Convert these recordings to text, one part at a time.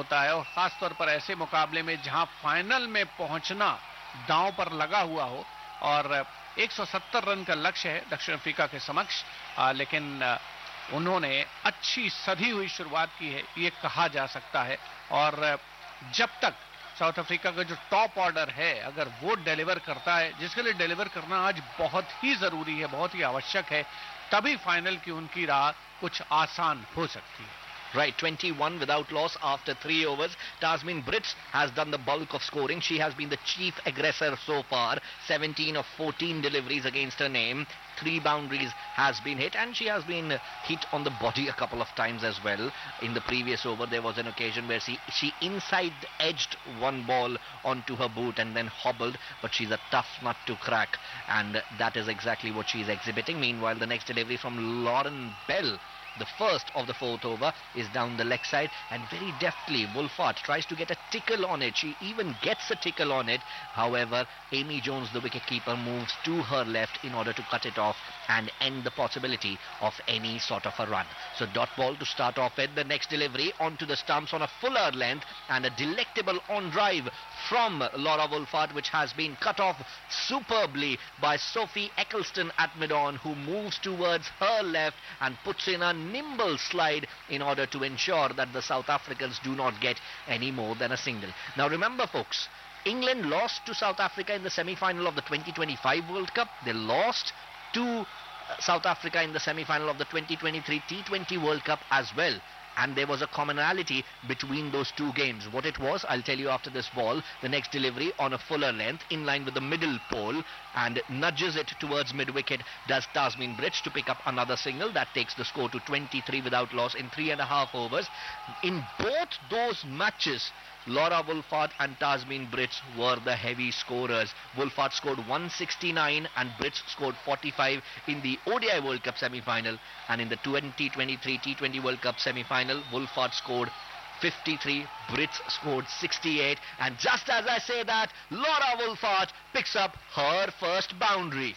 होता है, और खासतौर पर ऐसे मुकाबले में जहां फाइनल में पहुंचना दांव पर लगा हुआ हो। और 170 रन का लक्ष्य है दक्षिण अफ्रीका के समक्ष, लेकिन उन्होंने अच्छी सधी हुई शुरुआत की है, ये कहा जा सकता है। और जब तक साउथ अफ्रीका का जो टॉप ऑर्डर है अगर वो डिलीवर करता है, जिसके लिए डिलीवर करना आज बहुत ही जरूरी है, बहुत ही आवश्यक है, तभी फाइनल की उनकी राह कुछ आसान हो सकती है। Right, 21 without loss after 3 overs. Tasmin Brits has done the bulk of scoring. She has been the chief aggressor so far. 17 of 14 deliveries against her name. 3 boundaries has been hit, and she has been hit on the body a couple of times as well. In the previous over, there was an occasion where she inside edged one ball onto her boot and then hobbled, but she's a tough nut to crack, and that is exactly what she's exhibiting. Meanwhile, the next delivery from Lauren Bell, the first of the fourth over, is down the leg side, and very deftly Wolfart tries to get a tickle on it. She even gets a tickle on it. However, Amy Jones, the wicketkeeper, moves to her left in order to cut it off and end the possibility of any sort of a run. So dot ball to start off with. The next delivery onto the stumps on a fuller length, and a delectable on drive from Laura Wolfart, which has been cut off superbly by Sophie Eccleston at mid-on, who moves towards her left and puts in a nimble slide in order to ensure that the South Africans do not get any more than a single. Now remember, folks, England lost to South Africa in the semi-final of the 2025 World Cup. They lost to South Africa in the semi-final of the 2023 T20 World Cup as well. And there was a commonality between those two games. What it was, I'll tell you after this ball. The next delivery on a fuller length, in line with the middle pole, and nudges it towards mid-wicket, does Tasmin Brits to pick up another single. That takes the score to 23 without loss in 3.5 overs. In both those matches, Laura Wolfart and Tasmin Brits were the heavy scorers. Wolfart scored 169 and Brits scored 45 in the ODI World Cup semi-final, and in the 2023 T20 World Cup semi-final, Wolfart scored 53, Brits scored 68, and just as I say that, Laura Wolfart picks up her first boundary.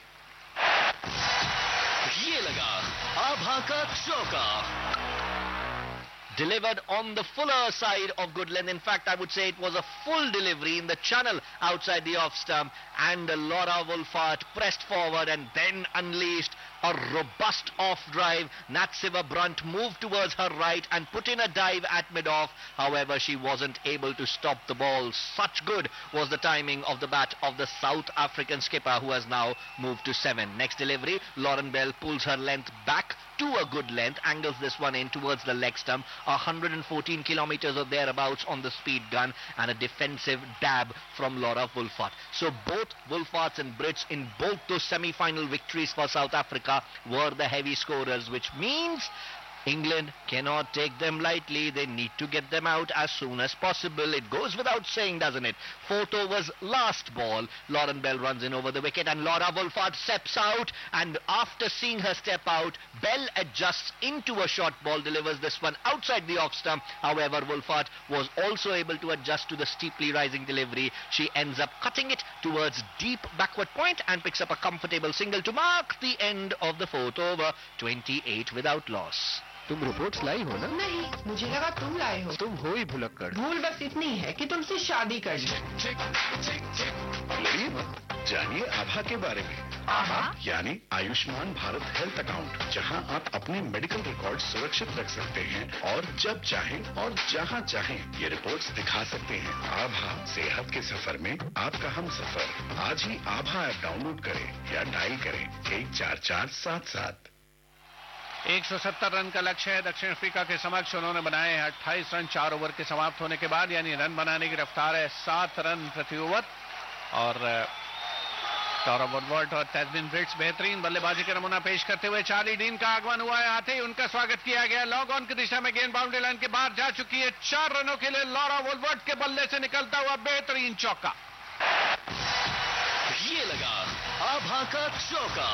ये लगा आभा का चौका. Delivered on the fuller side of good length. In fact, I would say it was a full delivery in the channel outside the off stump, and Laura Wolfart pressed forward and then unleashed a robust off drive. Natsiva Brunt moved towards her right and put in a dive at mid-off. However, she wasn't able to stop the ball. Such good was the timing of the bat of the South African skipper, who has now moved to 7. Next delivery, Lauren Bell pulls her length back to a good length, angles this one in towards the leg stump. 114 kilometers or thereabouts on the speed gun, and a defensive dab from Laura Wolfart. So both Wolfarts and Brits in both those semi-final victories for South Africa were the heavy scorers, which means England cannot take them lightly. They need to get them out as soon as possible. It goes without saying, doesn't it? Fourth over's last ball, Lauren Bell runs in over the wicket, and Laura Wolfart steps out, and after seeing her step out, Bell adjusts into a short ball, delivers this one outside the off stump. However, Wolfart was also able to adjust to the steeply rising delivery. She ends up cutting it towards deep backward point and picks up a comfortable single to mark the end of the fourth over. 28 without loss. तुम reports लाई हो ना? नहीं, मुझे लगा तुम लाए हो. तुम हो ही भुलक्कड़. भूल बस इतनी है कि तुमसे शादी कर ली. लड़िए मत, जानिए आभा के बारे में. आभा यानी आयुष्मान भारत हेल्थ अकाउंट, जहां आप अपने मेडिकल रिकॉर्ड सुरक्षित रख सकते हैं और जब चाहें और जहां चाहें ये रिपोर्ट्स दिखा सकते हैं. आभा सेहत के सफर में आपका हम सफर. आज ही आभा ऐप डाउनलोड करें या डायल करें 14477. 170 रन का लक्ष्य है दक्षिण अफ्रीका के समक्ष. उन्होंने बनाए 28 रन 4 ओवर के समाप्त होने के बाद, यानी रन बनाने की रफ्तार है 7 रन प्रति ओवर. और लॉरा वुलवर्ट और तस्मिन ब्रिट्स बेहतरीन बल्लेबाजी का नमूना पेश करते हुए. चार्ली डीन का आगमन हुआ है, आते ही उनका स्वागत किया गया. लॉग ऑन की दिशा में गेंद बाउंड्री लाइन के बाहर जा चुकी है. 4 रनों के लिए लॉरा वुलवर्ट के बल्ले से निकलता हुआ बेहतरीन चौका. ये लगा आभा का चौका.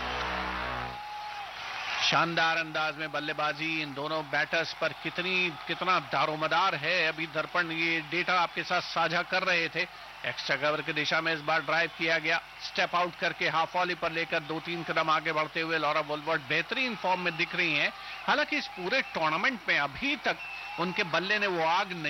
शानदार अंदाज में बल्लेबाजी इन दोनों बैटर्स पर कितना दारोमदार है. अभी दर्पण ये डेटा आपके साथ साझा कर रहे थे. एक्स्ट्रा कवर की दिशा में इस बार ड्राइव किया गया. स्टेप आउट करके हाफ वॉली पर लेकर 2-3 कदम आगे बढ़ते हुए लॉरा वुलवर्ट बेहतरीन फॉर्म में दिख रही हैं. हालांकि इस पूरे टूर्नामेंट में अभी तक उनके बल्ले ने वो आग